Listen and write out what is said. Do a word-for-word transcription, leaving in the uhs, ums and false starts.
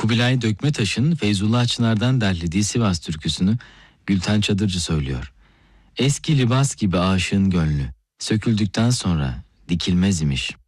Kubilay Dökmetaş'ın Feyzullah Çınar'dan derlediği Sivas türküsünü Gülten Çadırcı söylüyor. Eski libas gibi aşığın gönlü, söküldükten sonra dikilmez imiş.